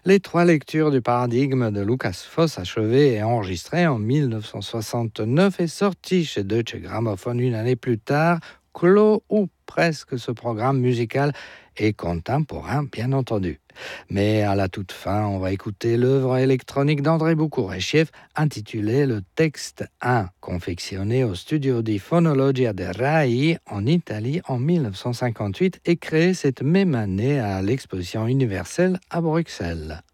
Les trois lectures du paradigme de Lukas Foss, achevées et enregistrées en 1969 et sorties chez Deutsche Grammophon une année plus tard, clôt ou presque ce programme musical et contemporain, bien entendu. Mais à la toute fin, on va écouter l'œuvre électronique d'André Boukourechev intitulée Le Texte 1, confectionné au studio di Fonologia de Rai en Italie en 1958 et créé cette même année à l'exposition universelle à Bruxelles.